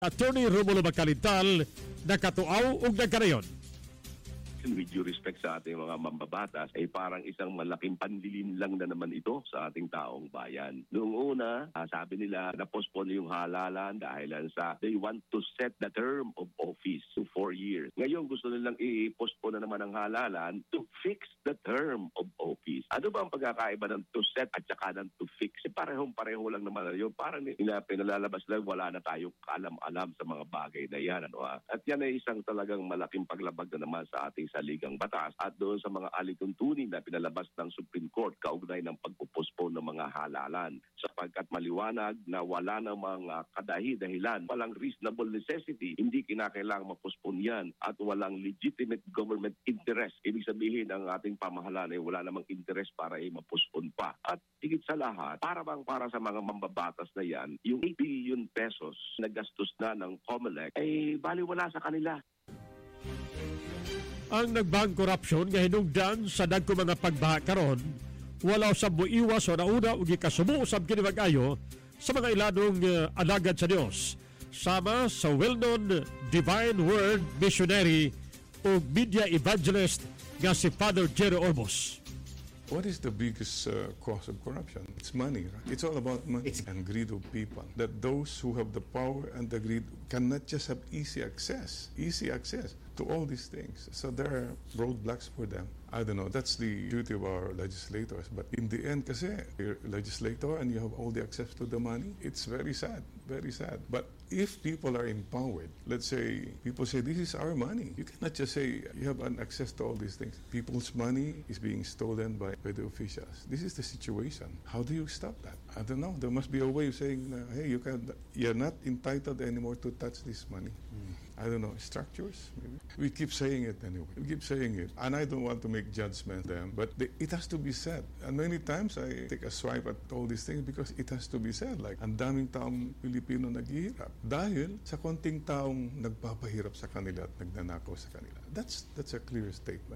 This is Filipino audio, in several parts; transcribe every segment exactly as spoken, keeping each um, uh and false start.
Attorney Romulo Macalital nakatuaw ug nagkanayon. With due respect sa ating mga mambabatas, ay parang isang malaking panlilin lang na naman ito sa ating taong bayan. Noong una, uh, sabi nila na-postpone yung halalan dahil sa they want to set the term of office to four years. Ngayon gusto nilang i-postpone na naman ang halalan to fix the term of office. Ano ba ang pagkakaiba ng to set at saka ng to fix? E parehong-pareho lang naman yun. Parang nila pinalalabas lang, wala na tayong kalam-alam sa mga bagay na yan. Ano, ha? At yan ay isang talagang malaking paglabag na naman sa ating saligang batas at doon sa mga alituntunin na pinalabas ng Supreme Court kaugnay ng pagpupospone ng mga halalan sapagkat maliwanag na wala namang uh, kadahi-dahilan, walang reasonable necessity, hindi kinakailangang mapospone yan at walang legitimate government interest. Ibig sabihin ang ating pamahalaan ay wala namang interest para ay mapospone pa. At higit sa lahat, para bang para sa mga mambabatas na yan, yung eight billion pesos na gastos na ng COMELEC ay baliwala sa kanila. Ang nagbang korupsyon nga hinungdan sa dagko mga pagbaha karon, wala sa muiwas o nauna ug ikasubo usab kini mag-ayo sa mga ilanong uh, alagad sa Dios sama sa well-known Divine Word missionary o media evangelist nga si Father Jerry Orbos. What is the biggest uh, cause of corruption? It's money, right? It's all about money it's and greed of people. That those who have the power and the greed cannot just have easy access, easy access to all these things. So there are roadblocks for them. I don't know, that's the duty of our legislators. But in the end, kasi you're a legislator and you have all the access to the money, it's very sad, very sad. But if people are empowered, let's say people say, this is our money. You cannot just say you have an access to all these things. People's money is being stolen by, by the officials. This is the situation. How do you stop that? I don't know. There must be a way of saying, uh, hey, you can, you're not entitled anymore to touch this money. Mm. I don't know, structures maybe? We keep saying it anyway. We keep saying it. And I don't want to make judgment them, but they, it has to be said. And many times I take a swipe at all these things because it has to be said. Like, ang daming taong Pilipino naghihirap dahil sa konting taong nagpapahirap sa kanila at nagnanakaw sa kanila. That's that's a clear statement.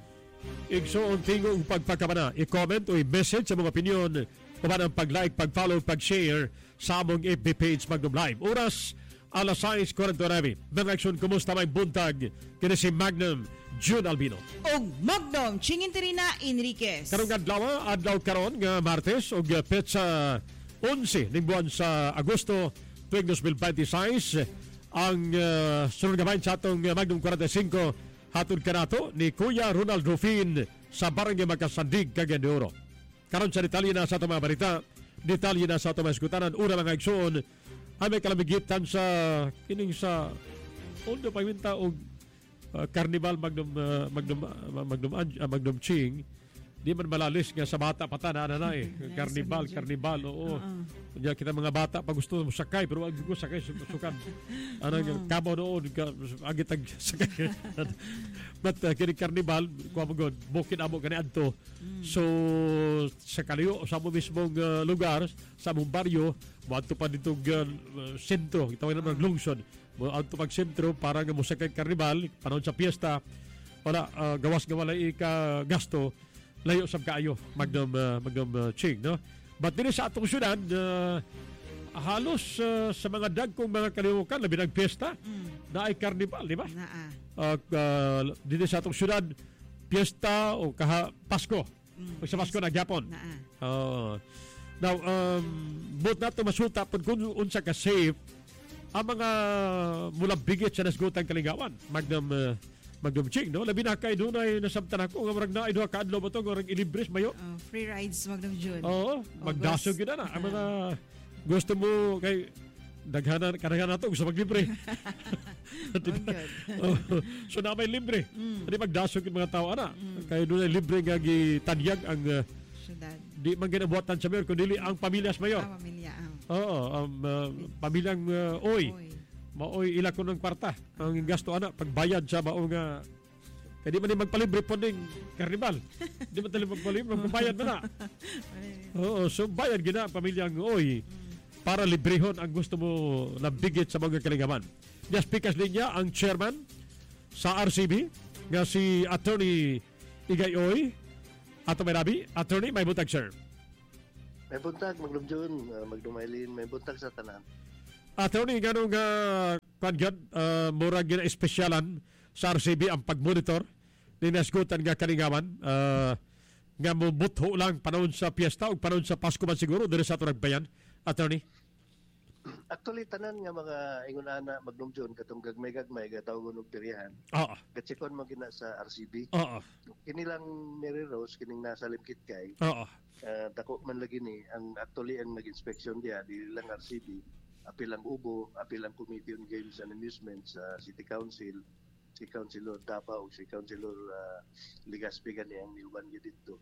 Igsoon tingong pagpagkamana, i-comment o i-message sa mga opinion o ba ng pag-like, pag-follow, pag-share sa among F B page Magnum Live. Oras, alas sais kuwarenta y nueve. Mga aksyon, kumusta may buntag? Kina si Magnum June Albino. Og Magnum Chinginterina Enriquez. Karong adlaw, adlaw karon nga Martes og petsa eleven ning buwan sa Agosto tuig twenty twenty-six ang uh, sunod gabayan sa atong Magnum forty-five hatod kanato ni Kuya Ronald Rufin sa Barangay Magkasandig, Cagayan de Oro. Karon sa detalye na sa atong mga balita, detalye na sa atong mga iskutanan, una mga igsoon ay may kalamigitan sa kining sa Ondo Pagminta og uh, Carnival Magnum uh, Magnum uh, Magnum uh, Magnum Ching. Di man malalis nga sa bata pata na na eh. Carnival, Carnival, oo. Kanya uh-uh. kita mga bata pag gusto mo sakay pero wag ko sakay sukan. Ano uh-huh. kamo doon ka agit ag sakay. But uh, kini Carnival ko mo god bukin amo kani adto. Mm. So sa kaliyo sa mo mismong uh, lugar sa mong baryo moadto pa ditong uh, sentro itaw na uh-huh. lungsod. Moadto pag sentro para nga mo sakay Carnival panahon sa piyesta. Wala uh, gawas nga wala ika gasto. Layo sab kaayo Magnum uh, Magnum uh, Ching, no? But dinhi sa atong syudad uh, halos uh, sa mga dagkong mga kalihukan labi nag piyesta mm. na ay carnival, di ba? Naa. Uh, uh, dinhi sa atong syudad piyesta o kaha Pasko. Mm. Sa Pasko na gyapon. Naa. Uh, now um but nato masuta pud kun unsa ka safe ang mga mula bigit sa nasgutang kalingawan Magnum uh, Magnum Ching, no? Labi na kay dunay nasabtan ako nga marag na ay duha ka adlaw ba to nga ilibres mayo. Uh, free rides Magnum June. Oo, magdasog gyud na. Ang mga gusto mo kay daghanan kadaghan nato gusto maglibre. Oh, so na may libre. Mm. Di magdasog yung mga tao ana. Mm. Kay dunay libre nga gitanyag ang uh, syudad. Di man ginabuhatan sa mayor kundi ang pamilyas mayor. Ah, pamilya. Ah. Oo, um, uh, pamilyang uh, oy. oy. Maoy ila ko ng kwarta ang gasto ana pagbayad sa mao nga kaya di man ni magpalibre po ning Carnival. Di man tali magpalibre magbayad man na. Oo, so bayad gina pamilyang oy para librehon ang gusto mo nabigit sa mga kalingaman. Just speakers linya ang chairman sa R C B nga si Attorney Igay Oy. Ato may rabi, Attorney, may buntag sir. May buntag Magnum June, uh, Magnum Eileen, may buntag sa tanan. Attorney, ganong uh, pagyan, uh, murag gina espresyalan sa R C B ang pag-monitor ni nasgutan nga kalingawan uh, nga mubutho lang panahon sa piyesta o panahon sa Pasko man siguro dito sa ato nagbayan. Attorney? Actually, tanan nga mga ingunana Magnum John katong gagmay-gagmay gatawgon og peryahan. Oo. Gatsikon man gina sa R C B. Oo. Kini lang Mary Rose kining nasa Limkit kay. Oo. Uh, dako man lagi ni ang actually ang nag-inspection dia di lang R C B, apil ang Ubo, apil ang Committee on Games and Amusements sa uh, City Council, si Councilor Dapa o si Councilor uh, Ligaspi gani ang niuban gyud dito.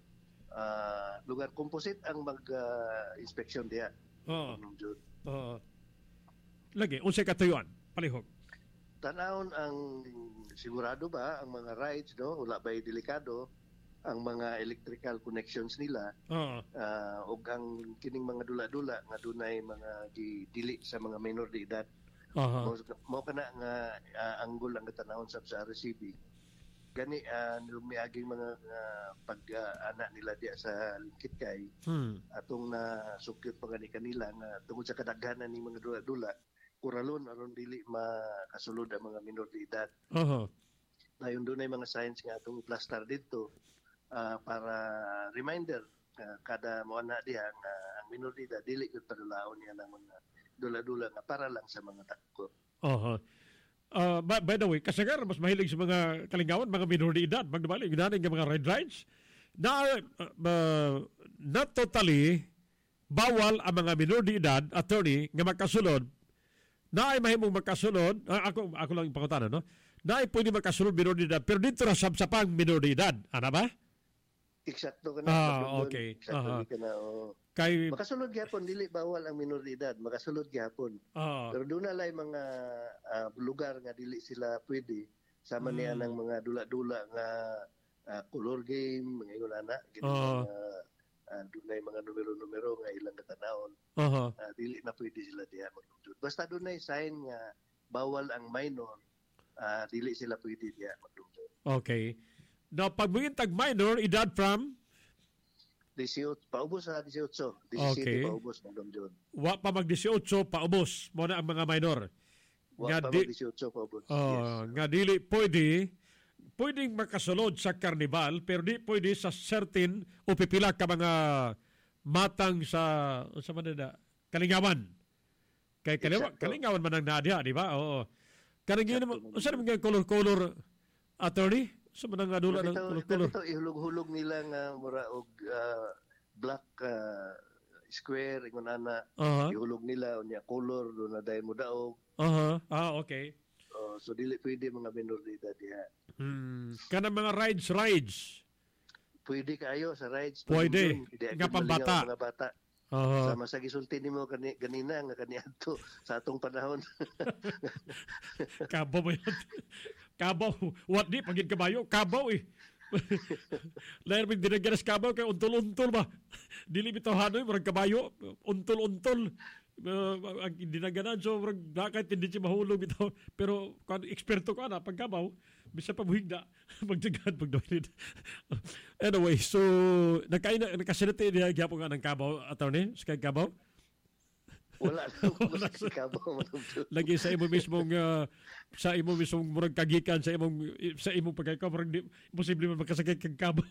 Uh, lugar composite ang mag-inspection uh, dia. Oo. Magnum John. Oo. Lagi, unsay katuyuan? Palihog. Tanawon ang sigurado ba ang mga rides, no? Wala ba'y delikado ang mga electrical connections nila. Oo. Uh, ug ang kining mga dula-dula nga dunay mga dili sa mga minor de edad. Aha. Mo, mo kana nga uh, anggol ang tanawon sa R C B. Gani uh, lumiaging mga uh, pag-anak uh, nila diya sa Limkit kay Hmm. atong na sukyot pa gani kanila nga tungod sa kadaghanan ni mga dula-dula kuralon aron dili makasulod ang mga minor de edad. Aha. Dayon dunay mga signs nga atong plaster dito uh, para reminder uh, kada mo na diha nga ang minor de edad dili gyud padulaon niya ng mga dula-dula nga para lang sa mga takko. Aha. Uh, by, by the way, kasagar, mas mahilig sa mga kalingawan, mga minor de edad, magdabali, ginanin ng mga red rides, na, uh, uh, not totally bawal ang mga minor de edad, attorney, nga magkasunod, na ay mahimong magkasunod, uh, ako, ako lang yung pangutana, no? Na ay pwede magkasunod minor de edad, pero dito na sabsapang minor de edad. Ano ba? Eksakto ka na. Ah, okay. Eksakto Uh-huh. ka na. Oh. Kay, Makasulod gyapon dili bawal ang minor de edad, makasulod gyapon. uh, Pero doon na lang mga uh, lugar nga dili sila pwede sama niya Mm. ng mga dula-dula nga uh, color game, mga ingon ana, gini Oo. mga uh, doon na mga numero-numero nga ilang katanawon, uh, uh, dili na pwede sila diha maglungsod. Basta doon na sign nga bawal ang minor, uh, dili sila pwede diha maglungsod. okay. Now, pag tag minor, edad from, eighteen, paubos sa eighteen, Okay. seventeen paubos ng John. wa pa mag eighteen, paubos, mo na ang mga minor. Wa Nga pa di- mag eighteen paubos. Oh, nga dili pwede pwedeng makasulod sa karnival pero di pwede sa certain o pipila ka mga matang sa sa manada kalingawan. Kay kalingawan, Exacto. kalingawan man ang naadya, di ba? Oo. Kanang gina mo, sa naman nga color-color attorney? Sa manang adula ng Ito, color-color? ito ihulog-hulog nila nga mura og ah, black ah, square ingon ana Aha. ihulog nila unya color do na dayon mo daog. Aha. Ah, okay. Oh, so dili pwede mga minor de edad diha. Hmm. Kanang mga rides, rides. Pwede kayo sa rides. Pwede. Pwede Nga pambata. Mga bata. Aha. Sama sa gisulti nimo kani ganina nga kaniadto sa atong panahon. Kabaw mo yun. Kabaw. What di? Pagin kabayo. Kabaw eh. Lain mo dinagyan sa kabaw kay untol-untol ba? Dili bitaw hanoy, marag kabayo. Untol-untol. Uh, ang dinaganan. So, marag nakait hindi siya mahulog bitaw. Pero, kung eksperto ko na, pag kabaw, bisa pa buhigda. Magdagan, magdawin. Anyway, so, nakain na, nakasinati niya gyapon nga ng kabaw, attorney? Sa kay kabaw? Wala lang wala sa kabaw. Lagi sa imo mismong uh, sa imo mismong murag kagikan sa imong sa imong pagkakaw murag di posible man makasakay kag kabaw.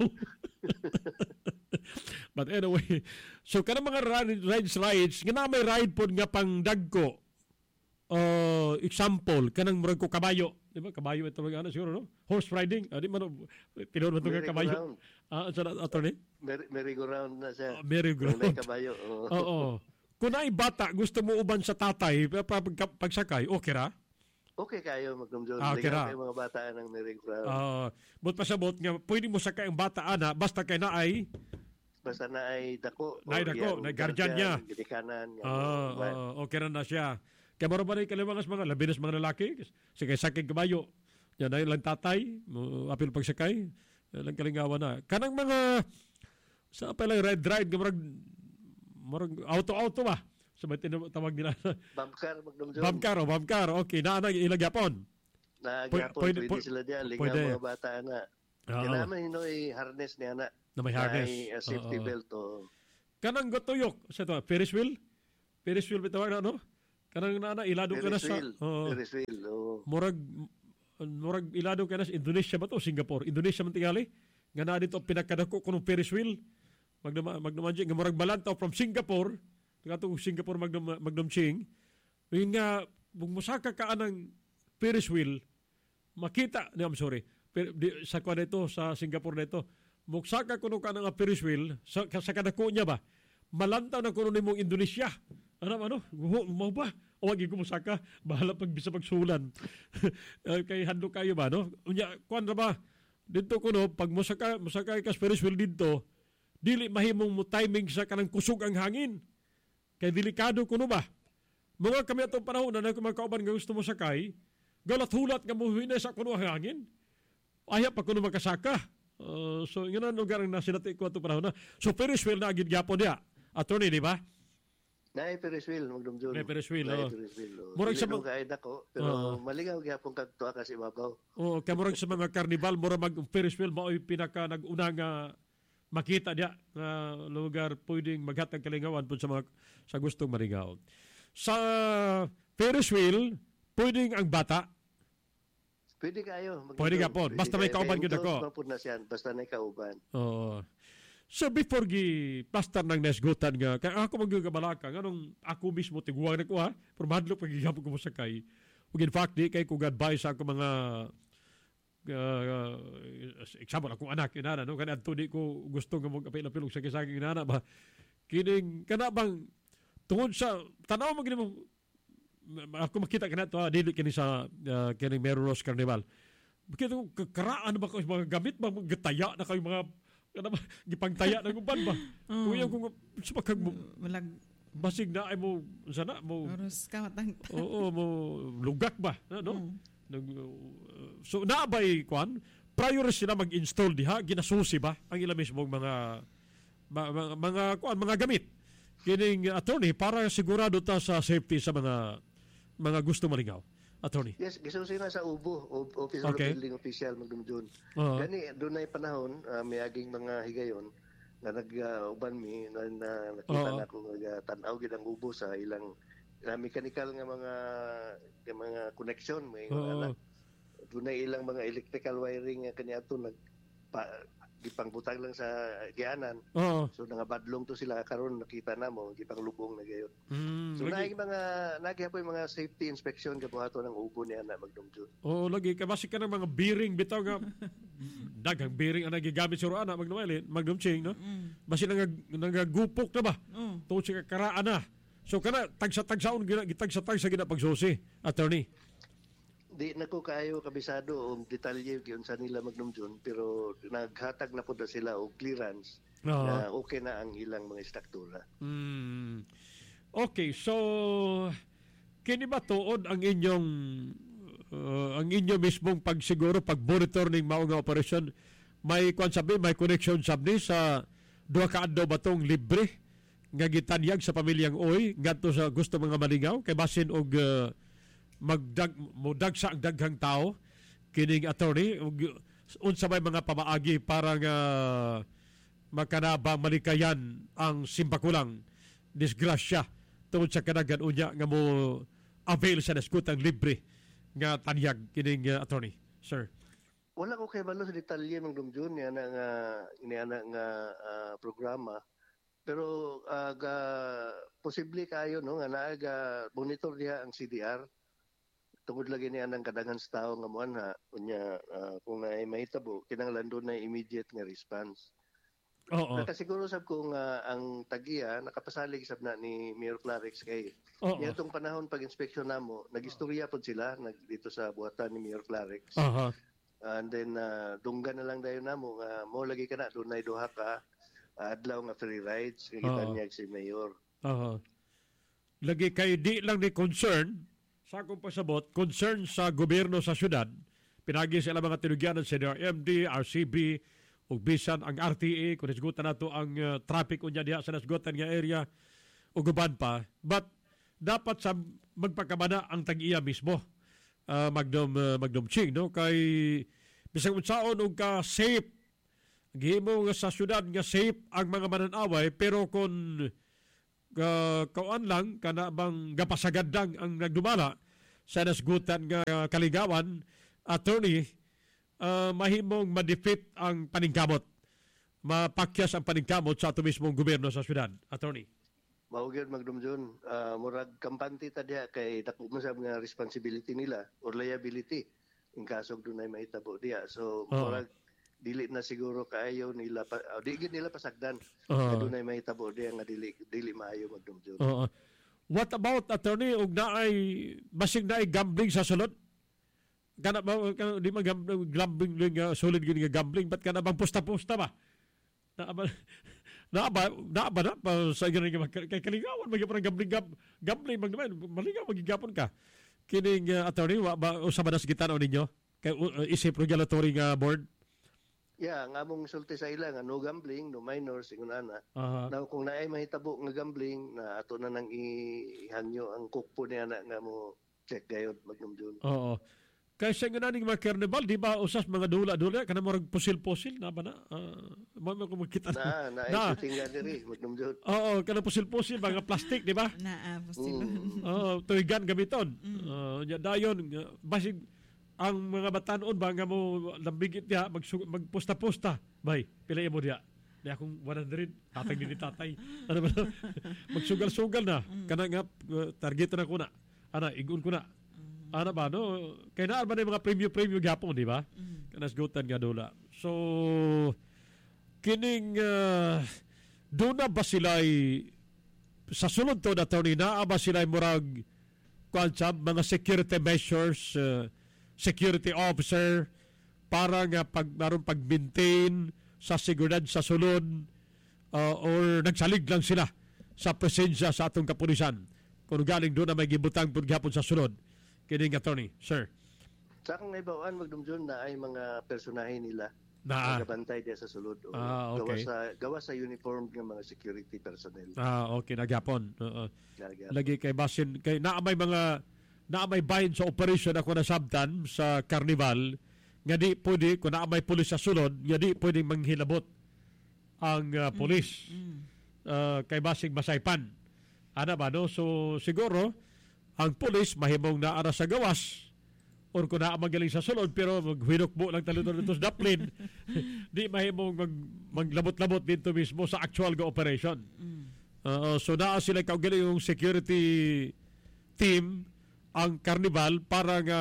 But anyway, so kana mga rides rides nga may ride pod nga pang dagko. Uh, example kanang murag ko kabayo, di ba? Kabayo ito lang ano siguro no? Horse riding, ah, di man tinuod man to nga kabayo. Ah, sa attorney? Merry, merry-go-round na siya. Uh, merry-go-round. May kabayo. Oo. Oo. Kung ay bata, gusto mo uban sa tatay, pag, pag, pagsakay, okay ra? Okay kayo, Magnum John. Ah, okay ra. Ligaw kayo mga bata ng merry-go-round. Uh, but pasabot nga, pwede mo sakay ang bata ana, basta kay na ay, Basta na ay dako. na ay dako, na guardian niya. Ginikanan. Ah, ah, okay ra na siya. Kaya maro ba na kaliwangas mga, labi na sa mga lalaki, sige sakay kabayo. Yan ay lang tatay, mo apil pagsakay, yan lang kalingawan na. Kanang mga, sa pa lang red ride, marag, marag auto-auto ba? Sabay tinawag nila. Bamkar, Magnum John. Bamkar, o bamkar, okay, na na ilagyapon. Naagapon, Pwede- pwede, pwede- sila diyan. Lingaw pwede. mga bata na. Oo. Kailangan hino ay harness niya na. Na may harness. Ay uh, safety Oo. belt. Oh. Kanang gotuyok, sa to, Ferris wheel? Ferris wheel bitawag na, no? Kanang na ilado ka na Ferris sa wheel. oh, Ferris wheel. Oh. murag murag ilado ka na sa Indonesia ba to? Singapore. Indonesia man tingali. Nga na dito pinakadako kuno Ferris wheel. Magdama magdamanji nga murag balantaw from Singapore. Katong Singapore magdam magdamching. Yung nga kung musaka ka anang Ferris wheel, makita, no, I'm sorry. Per, di, sa kwa nito sa Singapore nito. Muksaka kuno ka nga Ferris wheel sa, sa kadako niya ba? Malantaw na kuno nimong Indonesia. Ano ano? Mo ba? O wag ko musaka, bahala pag bisa pagsulan. Kay handlo kayo ba no? Unya kuan ra ba? Dito kuno pag musaka musaka ka Ferris wheel dito, dili mahimong mo timing sa kanang kusog ang hangin. Kay delikado kuno ba? Mga kami atong panahon na nagkumakauban nga gusto mo sakay, galat-hulat nga mo hinay sa kuno ang hangin. Aya pa kuno makasaka. Uh, so yun ang lugar na sinati ko atong panahon na. So Ferris wheel na agad gyapon dia. Attorney, di ba? Naay Ferris wheel, magdumdum. May Ferris wheel, Naay oh. Ferris wheel. Oh. Murag sa Dili mga- ko kain ako, pero Oh. maligaw gyapon kag tuwa ka sa ibabaw. O kay murag sa mga carnival mura mag Ferris wheel mao'y pinaka nag-una nga makita dia nga lugar pwedeng maghatag kalingawan pud sa mga sa gustong marigaw. Sa Ferris wheel, pwedeng ang bata. Pwede kayo. magdumdum. Pwede ka po. Basta may kayo. kauban Kay gyud ako. enjoy man pud na siyan, basta may kauban. Oo. So before gi pastor ng nesgutan nga kay ako magagabalaka nganong ako mismo tiguang na ko ha pero madlo pag gihapon ko mo sakay. Ug in fact di kay ko advice ako mga uh, example akong anak inana no kada adto di ko gusto nga mo kapilapilog sa kisaging inana ba kining kana bang tungod sa tanaw mo gini mo ako makita kana to dili kini sa uh, kining Meruros Carnival. Bakit ko karaan ba ko mga gamit ba gataya na kayo mga kada ba gipangtaya na guban ba? Kuya ko sa pagkag mo Walag basig na ay mo sana mo oras ka matang. oo mo lugak ba no? Mm. Nag, uh, so naabay kwan prior sila mag-install diha ginasusi ba ang ila mismong mga ma- mga, mga kwan mga gamit kining attorney para sigurado ta sa safety sa mga mga gusto malingaw attorney. Yes, gisusi na sa ubo, o- office Okay. of building official magdumdum. Oo. Gani doon ay panahon uh, may aging mga higayon na nag-uban mi na, na nakita Oo. na ko nga tan-aw gid ang ubo sa ilang uh, mechanical nga mga nga mga connection may Oo. uh, doon ay ilang mga electrical wiring nga kaniya to nag pa, gipangbutang lang sa gianan. Oo. So nangabadlong to sila karon nakita na mo gipanglubong na gayon. Mm, So lagi, naay mga nagyapon mga safety inspection kabuhaton ng ubo niya na magdumdum. oh, lagi kabasi ka ng mga bearing bitaw nga daghang bearing ang nagigamit sa ana magnuwalin magdumching no. Basi nang nagagupok na ba? Mm. Tungod sa karaan na. So kana tagsa-tagsaon gina gitagsa-tagsa gina pagsusi attorney. Di na ko kayo kabisado o detalye yun sa nila magdumdum pero naghatag na po na sila o clearance Oo. na okay na ang ilang mga struktura. Mm. Okay, so kini ba tuod ang inyong uh, ang inyo mismong pagsiguro pag monitor ning mao nga operasyon may kwan sabi may connection sabni sa duha ka adlaw batong libre nga gitanyag sa pamilyang Oy ngadto sa gusto mga malingaw kay basin og uh, magdag modagsa ang daghang tao kining attorney ug unsa may mga pamaagi para nga makanabang malikayan ang simbakulang disgrasya tungod sa kanagan unya nga mo avail sa nasgutang libre nga tanyag kining uh, attorney sir. Wala ko kay balo sa detalye ng dumdum niya na nga iniana nga ah, programa pero uh, ga, posible kayo no nga naaga monitor diha ang C D R tungod lagi niya ng kadaghan sa tao nga muan ha unya ah, kung na mahitabo kinahanglan doon na immediate nga response. Oo. Nakasiguro sab ko nga ang tagiya nakapasalig sab na ni Mayor Clarix kay Oo. nitong panahon pag inspeksyon namo nagistorya pod sila nag dito sa buhatan ni Mayor Clarix. Aha. And then uh, dunggan na lang dayon namo nga mo lagi kana dunay duha ka uh, adlaw nga free rides nga Oo. gitanyag si Mayor. Aha. Lagi kay di lang ni concern sa akong pasabot concern sa gobyerno sa syudad pinagi sa ilang mga tinugyanan sa D R M D, R C B ug bisan ang R T A kung nasgutan nato ang uh, traffic unya diha sa nasgutan nga area ug uban pa but dapat sa magpakabana ang tag-iya mismo uh, magdom uh, magdom ching no kay bisag unsaon og ka safe gihimo nga sa syudad nga safe ang mga mananaway pero kung uh, kauan lang kana bang gapasagadang ang nagdumala sa nasgutan nga uh, kaligawan, attorney, uh, mahimong ma-defeat ang paningkamot, mapakyas ang paningkamot sa ato mismong gobyerno sa syudad, attorney. Maugyan magdumjon, uh, murag kampante ta diha kay dako mo sa mga responsibility nila or liability in kasog dunay mahitabo diha. So Uh-huh. murag dili na siguro kaayo nila pa, uh, di gid nila pasagdan. Uh-huh. Kay dunay mahitabo diha nga dili dili maayo magdumjon. Oo. What about, attorney, og naay basig naay gambling sa sulod? Kana ba kana, di man gambling, gambling nga solid gid nga gambling, but kana bang pusta-pusta ba? Na ba na ba na ba na pa sa ganun nga kay kaligawan magi parang gambling gab, gambling magnaman maligaw magigapon ka. Kining uh, attorney wa ba usa ba nas gitanaw ninyo kay uh, isip regulatory nga board? Yeah, nga mong sulti sa ila nga no gambling, no minors, ingon ana. Aha. Now kung naay mahitabo nga gambling na ato na nang ihangyo ang kukpo niya na nga mo check gayud magdumjon. Oo. Kaya sa nga naning mga carnival, di ba usas mga dula-dula, kana mo pusil-pusil, na ba na? Uh, mo mo makita Na, na, na. ay shooting nga diri, magdumjon. Oo, kana pusil-pusil, mga plastic, di ba? Na, uh, sila. Mm. Oo, tuigan gamiton. Uh, dayon, uh, basig, ang mga batanon ba nga mo lambigit niya, mag, magpusta-pusta. Bay, pilay mo diya. Di akong one hundred, tatay ni tatay. Ano ba na? Magsugal-sugal na. Kana nga, uh, target na ko na. Ana, igun ko na. Ano ba, no? Kaya na ba na yung mga preview-preview gapon, di ba? Mm. Kanasgutan nga dola. So, kining, uh, doon na ba sila'y, sa sulod to na taon, na ba sila'y murag, kwansab, mga security measures, uh, security officer, para nga pag, naroon pag-maintain sa seguridad sa sulod, uh, or nagsalig lang sila sa presensya sa atong kapulisan. Kung galing doon na may gibutang paghapon sa sulod. Kining attorney, sir. Sa akong naibawaan magdumjon na ay mga personahe nila Na, nagabantay diya sa sulod. O Ah, gawa okay. sa gawa sa uniform ng mga security personnel. ah, okay, nagyapon. Oo. Nagyapon. Lagi kay basin, kay naamay mga, naamay bahin sa operation ako na sabtan sa carnival, nga di pwede, kung naamay pulis sa sulod, nga di pwede manghilabot ang uh, pulis. Mm. Uh, kay basing masaypan. Ano ba, no? So, siguro, ang pulis mahimong naara sa gawas or kung naamagaling sa sulod pero maghwinukbo lang talito nito sa daplin, di mahimong mag, maglabot-labot dito mismo sa actual ga operation. Mm. Uh, so naa sila kaugali yung security team ang carnival para nga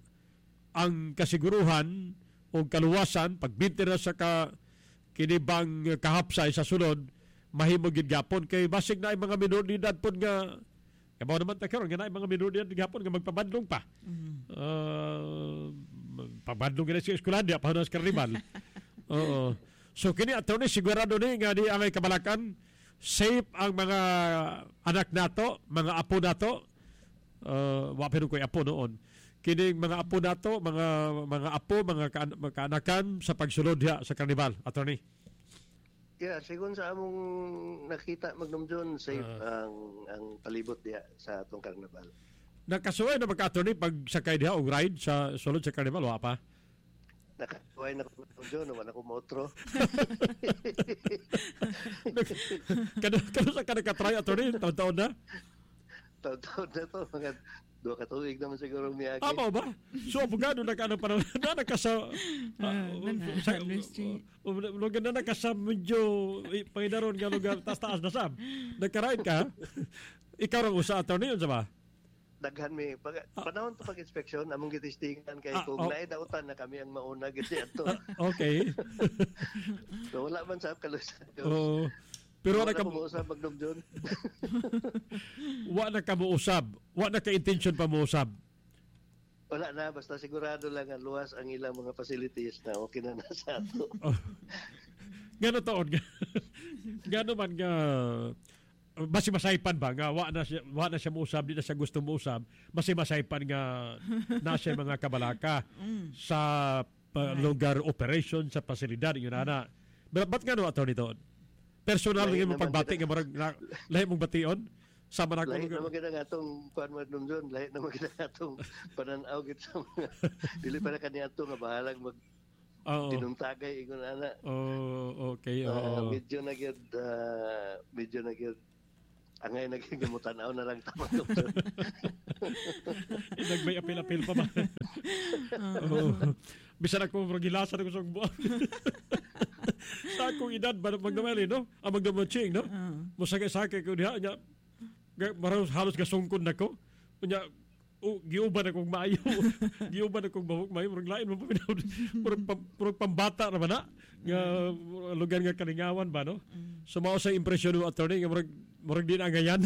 ang kasiguruhan o kaluwasan pagbinti na sa ka, kinibang kahapsay sa sulod mahimong gid gapon kay basig na mga minoridad pod nga kabaw naman ta karon nga na mga minoridad gapon nga magpabadlong pa. Mm. Uh, pabadlong gid sa eskwelahan di pa sa carnival. Oo. So kini attorney sigurado ni nga di angay kabalakan safe ang mga anak nato, mga apo nato. Uh, wa pero koy apo noon. Kining mga apo nato, mga mga apo, mga ka- kaanakan sa pagsulod diha sa carnival, attorney. Yeah, sigon sa among nakita magdumjon safe Ah. ang ang palibot diya sa atong karnaval. Nakasuway na magka-attorney pag sakay diha og ride sa sulod sa carnival wa pa. Nakatuway na ko magdumjon, naman ako motro. Kano kano sa kada ka-try attorney taon-taon na? Taon-taon na to, mga duha ka tuig naman siguro miyagi. Amo ba? So abogado na kanang panahon na nakasa Ah, na- sa Lucy. lugar na nakasa medyo eh, pangidaron nga lugar taas-taas na sab. Nagka-ride ka? Ikaw rang usa attorney unsa ba? Daghan mi pag panahon to pag-inspeksyon among gitistingan kay Ah, kung oh. naay dautan na kami ang mauna gid ato. Okay. So wala man sa kalusan. Oh, pero wala wala ka ko mausap magdumjon. wa na ka mousab. Wa na ka intention pa mousab. Wala na, basta sigurado lang ang luwas ang ilang mga facilities na okay na na sa ato. Oh. Gano taon nga. Gano man nga basi masaypan ba nga wa na siya wa na siya mousab di na siya gusto mousab basi masaypan nga na siya mga kabalaka sa pa, lugar operation sa pasilidad yun ana. But ba't nga no attorney doon? Personal Lahi nga mo naman pagbati kita- nga marag na- lahi mong bation sama na ko Lahi naman kita nga itong kuhan mo dumjon, lahi naman kita nga itong pananaw kita sa mga dili pa na kaniya ito nga bahalang mag Oo. tinumtagay ingon ana. Oh, okay. Uh, Oo. medyo na gyud uh, medyo na gyud Angay naging gamutanaw na lang tama, doktor. Nagmay apil-apil pa ba? Oo. Bisan ako magilasan ako sa buwan. Sa akong edad ba magdamali, no? Ang magdamaching, no? Musakay-sakay ko diha nya. Maros halos gasungkon nako. Nya o giuban akong maayo. Giuban akong bahok maayo, murag lain mo pa pinawd. Murag murag pambata ra ba na? Nga lugar nga Kalingawan ba, no? So mao sa impresyon ng attorney nga murag murag din agayan.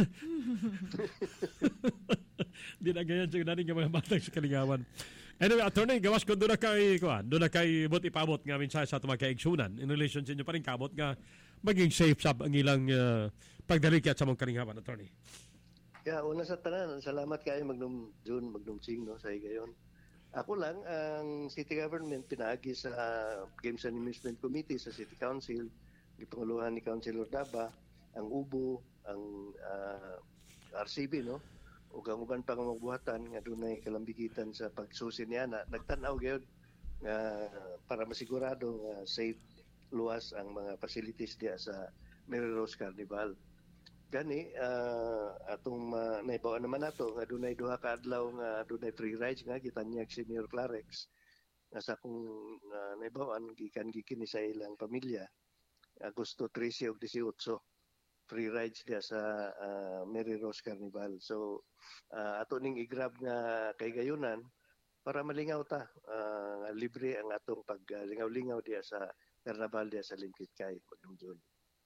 Din agayan sa nani nga mga bata sa Kalingawan. Anyway, attorney, gawas ko doon na kay, kuhan, doon na kay bot ipabot nga minsan sa itong mga kaigsunan in relation sa inyo pa rin kabot nga maging safe sab ang ilang uh, pagdalikat sa mong Kalingawan, attorney. Yeah, una sa tanan, salamat kayo Magnum June, Magnum Ching, no, sa igayon. Ako lang, ang city government pinaagi sa Games and Amusement Committee sa City Council, gipanguluhan ni Councilor Daba, ang U B O, ang uh, R C B, no? O ang uban pang magbuhatan nga dunay kalambigitan sa pagsusi niya na nagtanaw gyud nga para masigurado nga safe luwas ang mga facilities diya sa Mary Rose Carnival. Gani uh, atong uh, naibawan naman nato nga dunay duha ka adlaw nga dunay free rides nga gitanyag si Mayor Clarex nga sa kung uh, naibawan gikan gikini sa ilang pamilya Agosto trese ug disyotso free rides diya sa uh, Mary Rose Carnival. So uh, ato ning i-grab nga kay gayunan para malingaw ta uh, libre ang atong paglingaw-lingaw diya sa Carnival diya sa Limkit kay Magdumdum.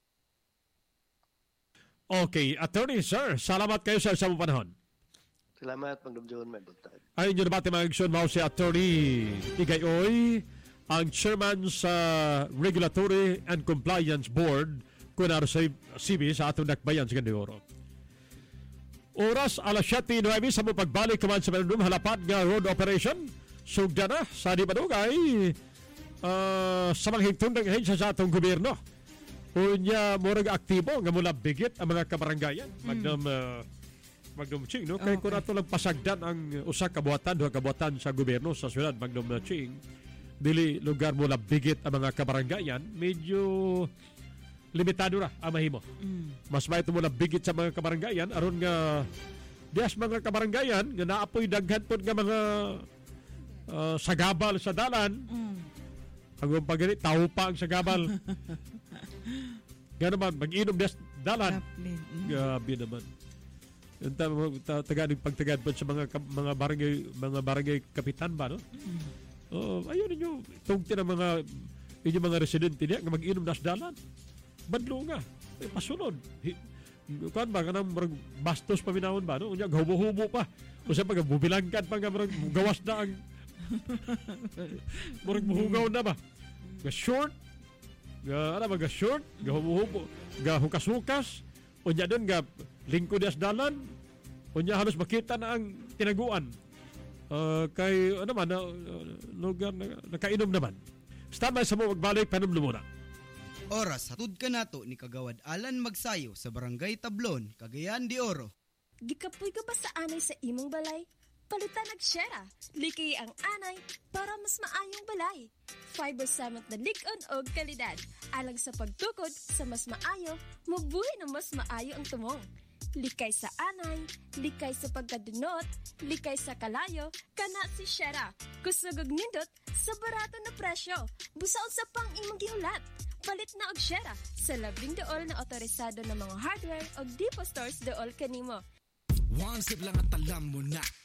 Okay, attorney sir, salamat kayo sa isang panahon. Salamat Magdumdum, may buntag. Ayun yung debate mga aksyon mao si attorney Igayoy, ang chairman sa Regulatory and Compliance Board kunar sa C B sa atong dakbayan sa Gandioro. Oras alas siyete nueve sa mo pagbalik kaman sa Manunum halapat nga road operation sugda na sa di padugay uh, sa mga higtundang ahensya sa atong gobyerno. Unya murag aktibo nga mula bigit ang mga kabarangayan. Mm. Magdam uh, Magdum Ching, no? Kaya okay. Kung ato lang pasagdan ang usa kabuhatan, duha kabuhatan sa gobyerno sa syudad Magdum Ching, dili lugar mula bigit ang mga kabarangayan, medyo limitado ra ang mahimo. Mm. Mas may ito mula bigit sa mga kabarangayan aron nga dias mga kabarangayan nga naapoy daghan pod nga mga uh, sagabal sa dalan. Mm. Ang pagani tao pa ang sagabal. Nga naman mag-inom dias dalan. Mm. Grabe naman. Yung tagad pagtagad po sa mga mga barangay mga barangay kapitan ba, no? Mm. Oh, ayun ninyo tungti na mga inyo mga residente niya nga mag-inom das dalan. Badlo nga. Eh, pasunod. Kuan ba kanang bastos paminawon ba, no? Unya hubo-hubo pa. Usa pa bubilangkad pa nga marag gawas na ang murag muhugaw na ba. Ga short. Ga ana ba ga short, ga hubo-hubo, ga hukas-hukas. Unya don ga lingkod das dalan. Unya halos makita na ang tinaguan. Uh, kay ano man uh, lugar na nakainom naman. Standby sa mo magbalik panumlo muna. Oras hatud ka nato ni Kagawad Alan Magsayo sa Barangay Tablon, Cagayan de Oro. Gikapoy ka ba sa anay sa imong balay? Palitan nag-share. Liki ang anay para mas maayong balay. Fiber cement na lig-on og kalidad. Alang sa pagtukod sa mas maayo, mabuhay na mas maayo ang tumong. Likay sa anay, likay sa pagkadunot, likay sa kalayo, kana si Shera. Kusugog nindot sa barato na presyo. Busaon sa pang imong gihulat. Palit na og Shera sa labing dool na otorisado ng mga hardware o depot stores dool kanimo. One sip lang at alam mo na